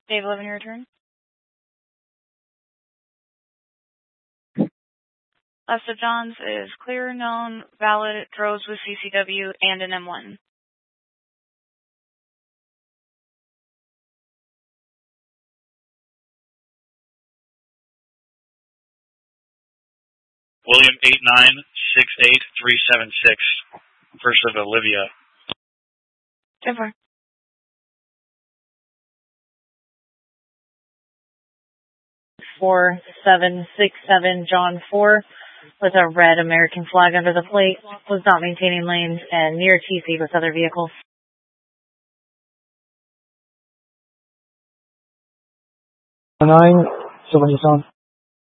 Dave 11, your return. Left of Johns is clear, known, valid, droves with CCW, and an M1. William 8968376, first of Olivia. 10-4. Four 767 John 4 with a red American flag under the plate, was not maintaining lanes and near TC with other vehicles. 9, 77.